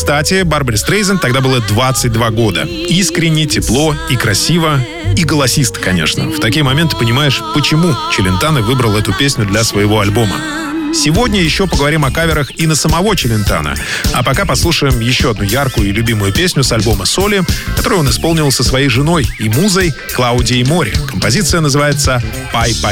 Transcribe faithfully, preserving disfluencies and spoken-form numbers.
Кстати, Барбаре Стрейзанд тогда было двадцать два года. Искренне, тепло и красиво. И голосист, конечно. В такие моменты понимаешь, почему Челентано выбрал эту песню для своего альбома. Сегодня еще поговорим о каверах и на самого Челентано. А пока послушаем еще одну яркую и любимую песню с альбома «Соли», которую он исполнил со своей женой и музой Клаудией Мори. Композиция называется «Пай-пай».